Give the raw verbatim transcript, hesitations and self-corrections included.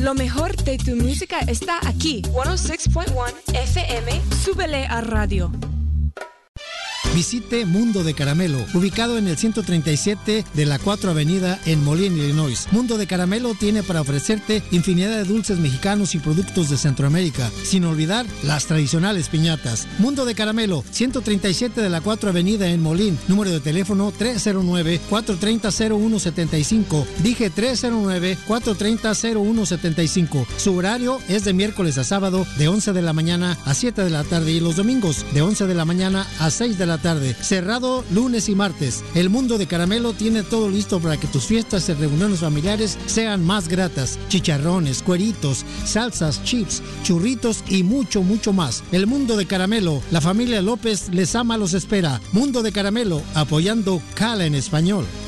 Lo mejor de tu música está aquí. ciento seis punto uno F M. Súbele a radio. Visite Mundo de Caramelo, ubicado en el ciento treinta y siete de la cuatro Avenida en Moline, Illinois. Mundo de Caramelo tiene para ofrecerte infinidad de dulces mexicanos y productos de Centroamérica, sin olvidar las tradicionales piñatas. Mundo de Caramelo, ciento treinta y siete de la cuatro Avenida en Moline, número de teléfono tres cero nueve, cuatro tres cero, cero uno siete cinco. Dije tres cero nueve, cuatro tres cero, cero uno siete cinco. Su horario es de miércoles a sábado de once de la mañana a siete de la tarde y los domingos de once de la mañana a seis de la tarde. Cerrado lunes y martes. El Mundo de Caramelo tiene todo listo para que tus fiestas y reuniones familiares sean más gratas. Chicharrones, cueritos, salsas, chips, churritos y mucho, mucho más. El Mundo de Caramelo, la familia López les ama, los espera. Mundo de Caramelo, apoyando Cala en español.